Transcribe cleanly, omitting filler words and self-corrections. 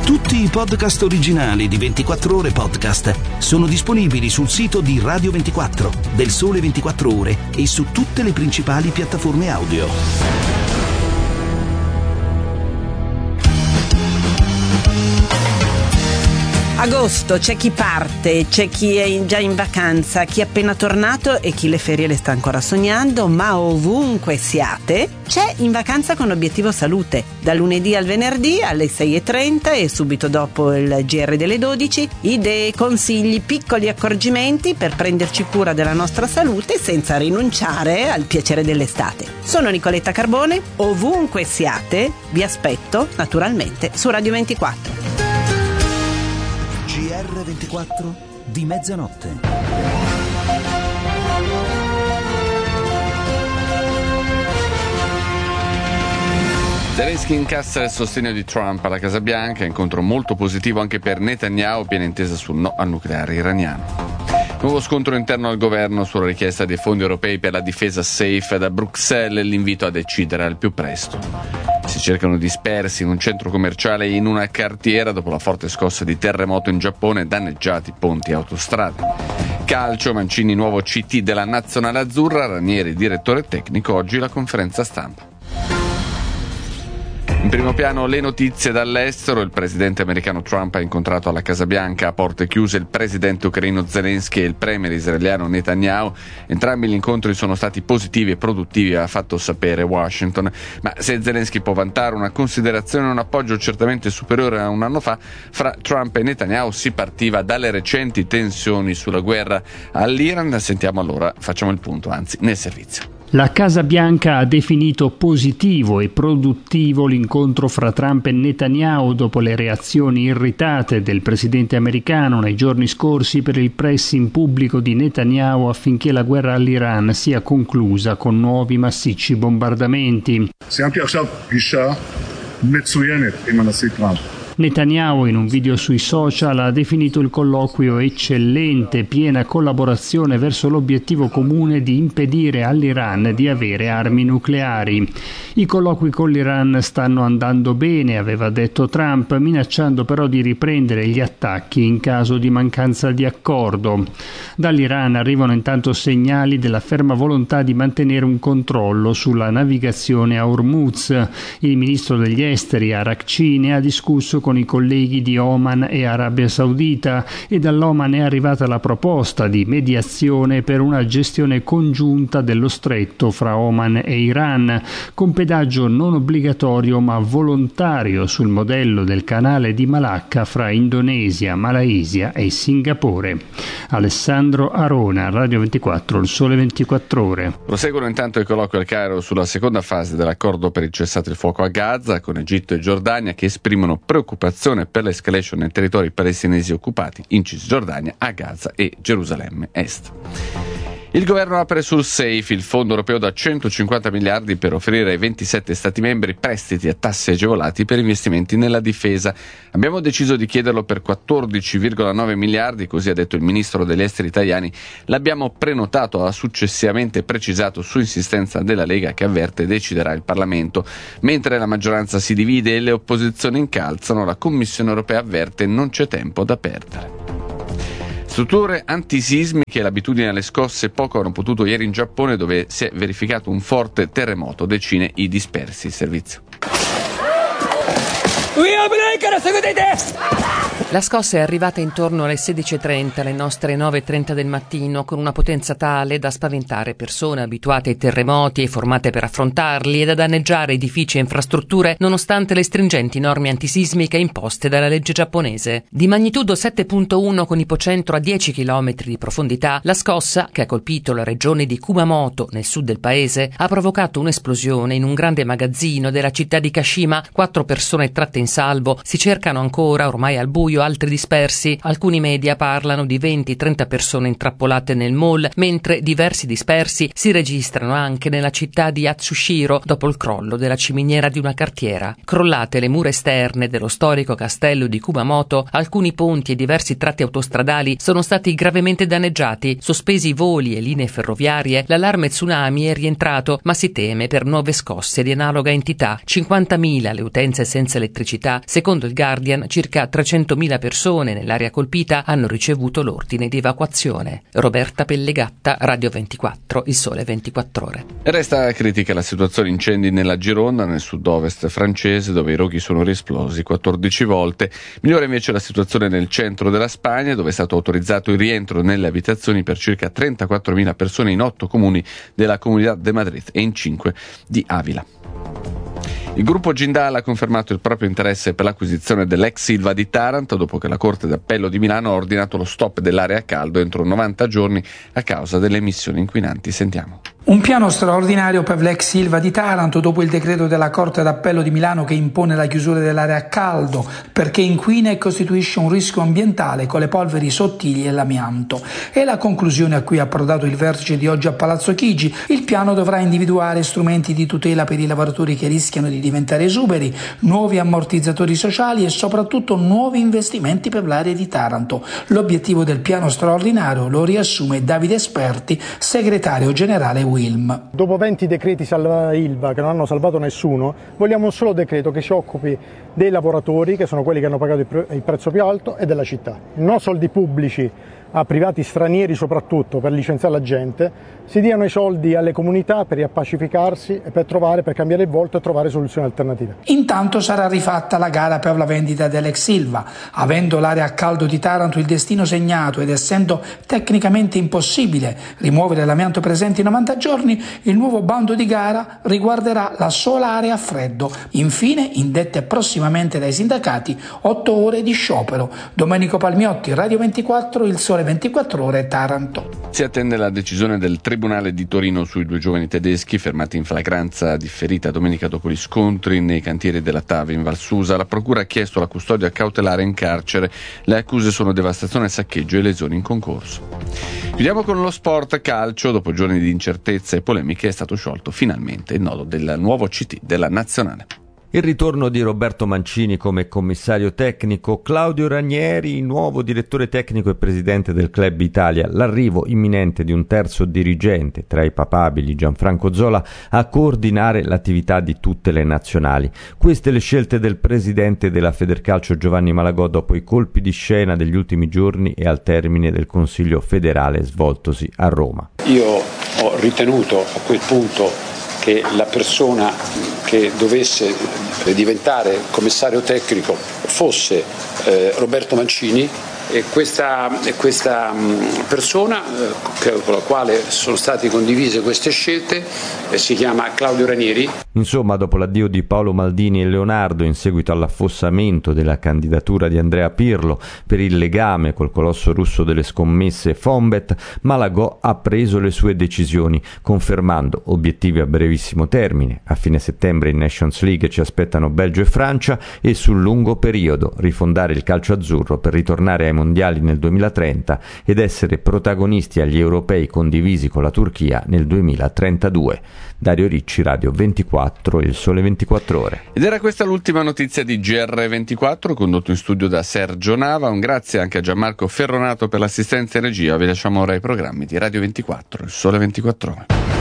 Tutti i podcast originali di 24 Ore Podcast sono disponibili sul sito di Radio 24, del Sole 24 Ore e su tutte le principali piattaforme audio. Agosto, c'è chi parte, c'è chi è già in vacanza, chi è appena tornato e chi le ferie le sta ancora sognando, ma ovunque siate, c'è In Vacanza con Obiettivo Salute, da lunedì al venerdì alle 6:30 e subito dopo il GR delle 12, idee, consigli, piccoli accorgimenti per prenderci cura della nostra salute senza rinunciare al piacere dell'estate. Sono Nicoletta Carbone, ovunque siate, vi aspetto naturalmente su Radio 24. GR24 di mezzanotte. Zelensky incassa il sostegno di Trump alla Casa Bianca, incontro molto positivo anche per Netanyahu, piena intesa sul no al nucleare iraniano. Nuovo scontro interno al governo sulla richiesta dei fondi europei per la difesa SAFE, da Bruxelles l'invito a decidere al più presto. Si cercano dispersi in un centro commerciale e in una cartiera dopo la forte scossa di terremoto in Giappone, danneggiati ponti e autostrade. Calcio, Mancini nuovo CT della Nazionale Azzurra, Ranieri direttore tecnico, oggi la conferenza stampa. In primo piano le notizie dall'estero. Il presidente americano Trump ha incontrato alla Casa Bianca a porte chiuse il presidente ucraino Zelensky e il premier israeliano Netanyahu. Entrambi gli incontri sono stati positivi e produttivi, ha fatto sapere Washington. Ma se Zelensky può vantare una considerazione e un appoggio certamente superiore a un anno fa, fra Trump e Netanyahu si partiva dalle recenti tensioni sulla guerra all'Iran. Sentiamo allora, facciamo il punto, anzi, nel servizio. La Casa Bianca ha definito positivo e produttivo l'incontro fra Trump e Netanyahu dopo le reazioni irritate del presidente americano nei giorni scorsi per il pressing pubblico di Netanyahu affinché la guerra all'Iran sia conclusa con nuovi massicci bombardamenti. Netanyahu in un video sui social ha definito il colloquio eccellente, piena collaborazione verso l'obiettivo comune di impedire all'Iran di avere armi nucleari. I colloqui con l'Iran stanno andando bene, aveva detto Trump, minacciando però di riprendere gli attacchi in caso di mancanza di accordo. Dall'Iran arrivano intanto segnali della ferma volontà di mantenere un controllo sulla navigazione a Hormuz. Il ministro degli esteri Arakci ne ha discusso con i colleghi di Oman e Arabia Saudita e dall'Oman è arrivata la proposta di mediazione per una gestione congiunta dello stretto fra Oman e Iran, con pedaggio non obbligatorio ma volontario sul modello del canale di Malacca fra Indonesia, Malaysia e Singapore. Alessandro Arona, Radio 24, il Sole 24 Ore. Proseguono intanto i colloqui al Cairo sulla seconda fase dell'accordo per il cessate il fuoco a Gaza, con Egitto e Giordania che esprimono preoccupazione per l'escalation nei territori palestinesi occupati in Cisgiordania, a Gaza e Gerusalemme Est. Il governo apre sul SAFE, il fondo europeo da 150 miliardi per offrire ai 27 Stati membri prestiti a tassi agevolati per investimenti nella difesa. Abbiamo deciso di chiederlo per 14,9 miliardi, così ha detto il ministro degli esteri italiani. L'abbiamo prenotato, ha successivamente precisato su insistenza della Lega, che avverte deciderà il Parlamento. Mentre la maggioranza si divide e le opposizioni incalzano, la Commissione europea avverte non c'è tempo da perdere. Strutture antisismiche e l'abitudine alle scosse poco hanno potuto ieri in Giappone, dove si è verificato un forte terremoto, decine i dispersi. Servizio. La scossa è arrivata intorno alle 16:30, alle nostre 9:30 del mattino, con una potenza tale da spaventare persone abituate ai terremoti e formate per affrontarli e da danneggiare edifici e infrastrutture nonostante le stringenti norme antisismiche imposte dalla legge giapponese. Di magnitudo 7.1 con ipocentro a 10 km di profondità, la scossa, che ha colpito la regione di Kumamoto nel sud del paese, ha provocato un'esplosione in un grande magazzino della città di Kashima. 4 persone tratte in salvo, si cercano ancora, ormai al buio, altri dispersi. Alcuni media parlano di 20-30 persone intrappolate nel mall, mentre diversi dispersi si registrano anche nella città di Atsushiro dopo il crollo della ciminiera di una cartiera. Crollate le mura esterne dello storico castello di Kumamoto, alcuni ponti e diversi tratti autostradali sono stati gravemente danneggiati, sospesi i voli e linee ferroviarie, l'allarme tsunami è rientrato, ma si teme per nuove scosse di analoga entità. 50.000 le utenze senza elettricità, Secondo il Guardian, circa 300.000 persone nell'area colpita hanno ricevuto l'ordine di evacuazione. Roberta Pellegatta, Radio 24, Il Sole 24 Ore. Resta critica la situazione incendi nella Gironda, nel sud-ovest francese, dove i roghi sono riesplosi 14 volte. Migliore invece la situazione nel centro della Spagna, dove è stato autorizzato il rientro nelle abitazioni per circa 34.000 persone in 8 comuni della Comunidad de Madrid e in 5 di Avila. Il gruppo Jindal ha confermato il proprio interesse per l'acquisizione dell'ex Ilva di Taranto dopo che la Corte d'Appello di Milano ha ordinato lo stop dell'area a caldo entro 90 giorni a causa delle emissioni inquinanti. Sentiamo. Un piano straordinario per l'ex Ilva di Taranto dopo il decreto della Corte d'Appello di Milano che impone la chiusura dell'area a caldo perché inquina e costituisce un rischio ambientale con le polveri sottili e l'amianto. È la conclusione a cui ha approdato il vertice di oggi a Palazzo Chigi. Il piano dovrà individuare strumenti di tutela per i lavoratori che rischiano di diventare esuberi, nuovi ammortizzatori sociali e soprattutto nuovi investimenti per l'area di Taranto. L'obiettivo del piano straordinario lo riassume Davide Esperti, segretario generale Wilm. Dopo 20 decreti salva Ilva che non hanno salvato nessuno, vogliamo un solo decreto che si occupi dei lavoratori, che sono quelli che hanno pagato il prezzo più alto, e della città. Non soldi pubblici a privati stranieri soprattutto per licenziare la gente, si diano i soldi alle comunità per riappacificarsi e per cambiare il volto e trovare soluzioni alternative. Intanto sarà rifatta la gara per la vendita dell'ex Ilva. Avendo l'area a caldo di Taranto il destino segnato ed essendo tecnicamente impossibile rimuovere l'amianto presente in 90 giorni, il nuovo bando di gara riguarderà la sola area a freddo. Infine, indette prossimamente dai sindacati, 8 ore di sciopero. Domenico Palmiotti, Radio 24, Il Sole 24 Ore, Taranto. Si attende la decisione del Tribunale di Torino sui 2 giovani tedeschi fermati in flagranza differita domenica dopo gli scontri nei cantieri della TAV in Val Susa. La procura ha chiesto la custodia cautelare in carcere. Le accuse sono devastazione, saccheggio e lesioni in concorso. Chiudiamo con lo sport calcio. Dopo giorni di incertezze e polemiche è stato sciolto finalmente il nodo del nuovo CT della Nazionale. Il ritorno di Roberto Mancini come commissario tecnico, Claudio Ranieri, nuovo direttore tecnico e presidente del Club Italia, l'arrivo imminente di un terzo dirigente, tra i papabili Gianfranco Zola, a coordinare l'attività di tutte le nazionali. Queste le scelte del presidente della Federcalcio Giovanni Malagò dopo i colpi di scena degli ultimi giorni e al termine del Consiglio federale svoltosi a Roma. Io ho ritenuto a quel punto che la persona che dovesse diventare commissario tecnico fosse Roberto Mancini, e questa persona con la quale sono state condivise queste scelte si chiama Claudio Ranieri. Insomma, dopo l'addio di Paolo Maldini e Leonardo in seguito all'affossamento della candidatura di Andrea Pirlo per il legame col colosso russo delle scommesse Fonbet, Malagò ha preso le sue decisioni, confermando obiettivi a brevissimo termine. A fine settembre in Nations League ci aspettano Belgio e Francia, e sul lungo periodo rifondare il calcio azzurro per ritornare ai mondiali nel 2030 ed essere protagonisti agli europei condivisi con la Turchia nel 2032. Dario Ricci, Radio 24, Il Sole 24 Ore. Ed era questa l'ultima notizia di GR24, condotto in studio da Sergio Nava. Un grazie anche a Gianmarco Ferronato per l'assistenza e regia. Vi lasciamo ora ai programmi di Radio 24, Il Sole 24 Ore.